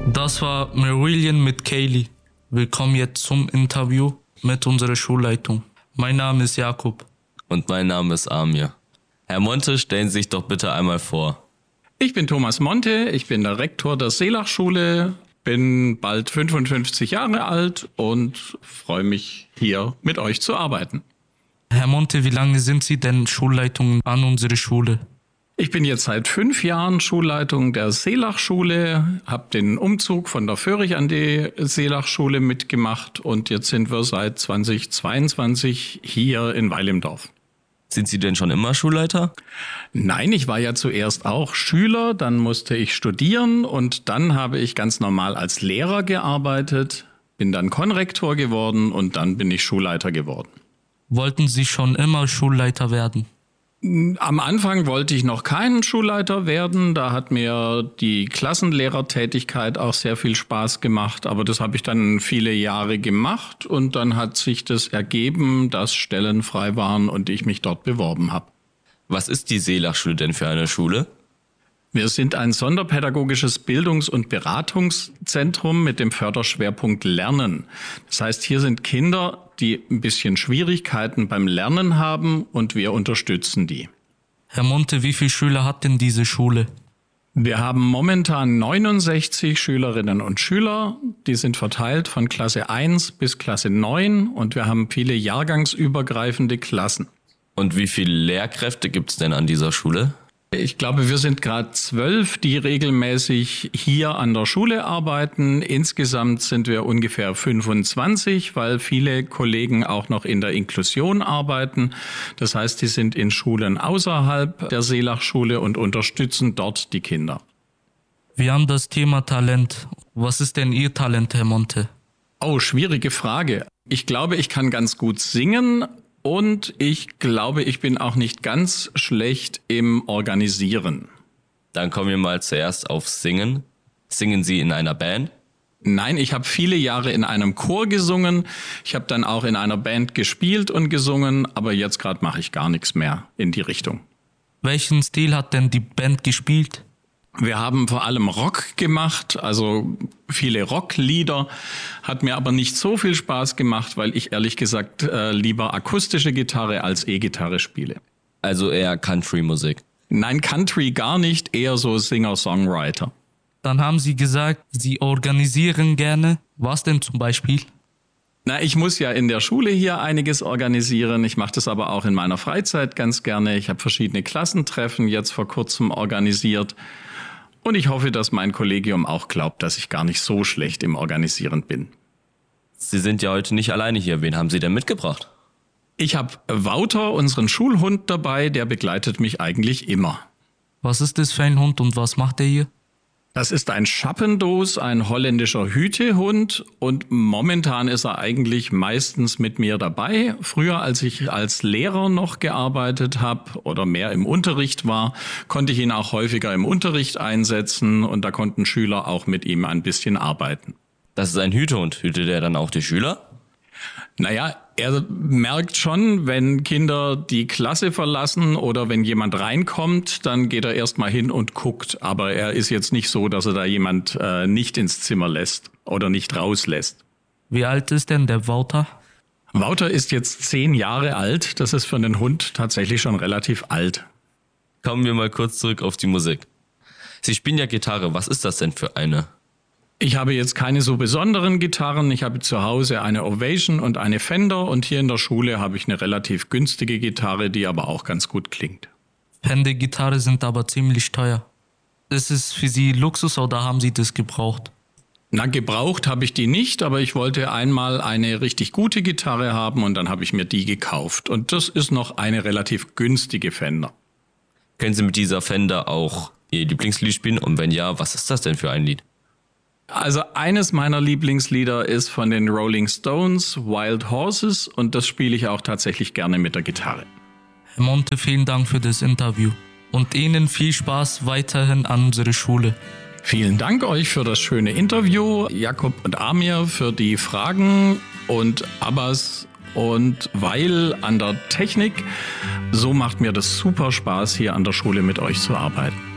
Das war Marillion mit Kaylee. Willkommen jetzt zum Interview mit unserer Schulleitung. Mein Name ist Jakob. Und mein Name ist Amir. Herr Monte, stellen Sie sich doch bitte einmal vor. Ich bin Thomas Monte, ich bin der Rektor der Seelach-Schule, bin bald 55 Jahre alt und freue mich, hier mit euch zu arbeiten. Herr Monte, wie lange sind Sie denn Schulleitung an unserer Schule? Ich bin jetzt seit 5 Jahren Schulleitung der Seelach-Schule, habe den Umzug von der Föhrig an die Seelach-Schule mitgemacht und jetzt sind wir seit 2022 hier in Weil im Dorf. Sind Sie denn schon immer Schulleiter? Nein, ich war ja zuerst auch Schüler, dann musste ich studieren und dann habe ich ganz normal als Lehrer gearbeitet, bin dann Konrektor geworden und dann bin ich Schulleiter geworden. Wollten Sie schon immer Schulleiter werden? Am Anfang wollte ich noch keinen Schulleiter werden, da hat mir die Klassenlehrertätigkeit auch sehr viel Spaß gemacht, aber das habe ich dann viele Jahre gemacht und dann hat sich das ergeben, dass Stellen frei waren und ich mich dort beworben habe. Was ist die Seelach-Schule denn für eine Schule? Wir sind ein sonderpädagogisches Bildungs- und Beratungszentrum mit dem Förderschwerpunkt Lernen. Das heißt, hier sind Kinder, die ein bisschen Schwierigkeiten beim Lernen haben und wir unterstützen die. Herr Monte, wie viele Schüler hat denn diese Schule? Wir haben momentan 69 Schülerinnen und Schüler. Die sind verteilt von Klasse 1 bis Klasse 9 und wir haben viele jahrgangsübergreifende Klassen. Und wie viele Lehrkräfte gibt es denn an dieser Schule? Ich glaube, wir sind gerade 12, die regelmäßig hier an der Schule arbeiten. Insgesamt sind wir ungefähr 25, weil viele Kollegen auch noch in der Inklusion arbeiten. Das heißt, die sind in Schulen außerhalb der Seelach-Schule und unterstützen dort die Kinder. Wir haben das Thema Talent. Was ist denn Ihr Talent, Herr Monte? Oh, schwierige Frage. Ich glaube, ich kann ganz gut singen. Und ich glaube, ich bin auch nicht ganz schlecht im Organisieren. Dann kommen wir mal zuerst auf Singen. Singen Sie in einer Band? Nein, ich habe viele Jahre in einem Chor gesungen. Ich habe dann auch in einer Band gespielt und gesungen, aber jetzt gerade mache ich gar nichts mehr in die Richtung. Welchen Stil hat denn die Band gespielt? Wir haben vor allem Rock gemacht, also viele Rocklieder, hat mir aber nicht so viel Spaß gemacht, weil ich ehrlich gesagt lieber akustische Gitarre als E-Gitarre spiele. Also eher Country-Musik? Nein, Country gar nicht, eher so Singer-Songwriter. Dann haben Sie gesagt, Sie organisieren gerne. Was denn zum Beispiel? Na, ich muss ja in der Schule hier einiges organisieren. Ich mache das aber auch in meiner Freizeit ganz gerne. Ich habe verschiedene Klassentreffen jetzt vor kurzem organisiert. Und ich hoffe, dass mein Kollegium auch glaubt, dass ich gar nicht so schlecht im Organisieren bin. Sie sind ja heute nicht alleine hier. Wen haben Sie denn mitgebracht? Ich habe Wouter, unseren Schulhund, dabei. Der begleitet mich eigentlich immer. Was ist das für ein Hund und was macht er hier? Das ist ein Schappendos, ein holländischer Hütehund. Und momentan ist er eigentlich meistens mit mir dabei. Früher, als ich als Lehrer noch gearbeitet habe oder mehr im Unterricht war, konnte ich ihn auch häufiger im Unterricht einsetzen. Und da konnten Schüler auch mit ihm ein bisschen arbeiten. Das ist ein Hütehund. Hütet er dann auch die Schüler? Naja, er merkt schon, wenn Kinder die Klasse verlassen oder wenn jemand reinkommt, dann geht er erstmal hin und guckt. Aber er ist jetzt nicht so, dass er da jemand nicht ins Zimmer lässt oder nicht rauslässt. Wie alt ist denn der Wouter? Wouter ist jetzt 10 Jahre alt. Das ist für einen Hund tatsächlich schon relativ alt. Kommen wir mal kurz zurück auf die Musik. Sie spielen ja Gitarre. Was ist das denn für eine? Ich habe jetzt keine so besonderen Gitarren. Ich habe zu Hause eine Ovation und eine Fender und hier in der Schule habe ich eine relativ günstige Gitarre, die aber auch ganz gut klingt. Fender-Gitarre sind aber ziemlich teuer. Ist es für Sie Luxus oder haben Sie das gebraucht? Na, gebraucht habe ich die nicht, aber ich wollte einmal eine richtig gute Gitarre haben und dann habe ich mir die gekauft. Und das ist noch eine relativ günstige Fender. Können Sie mit dieser Fender auch Ihr Lieblingslied spielen? Und wenn ja, was ist das denn für ein Lied? Also eines meiner Lieblingslieder ist von den Rolling Stones, Wild Horses, und das spiele ich auch tatsächlich gerne mit der Gitarre. Herr Monte, vielen Dank für das Interview und Ihnen viel Spaß weiterhin an unserer Schule. Vielen Dank euch für das schöne Interview, Jakob und Amir für die Fragen und Abbas und Weil an der Technik. So macht mir das super Spaß, hier an der Schule mit euch zu arbeiten.